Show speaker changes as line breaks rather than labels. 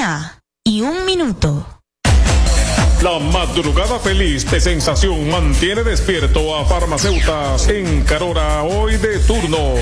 1:01.
La madrugada feliz de Sensación mantiene despierto a farmacéuticas en Carora hoy de turno.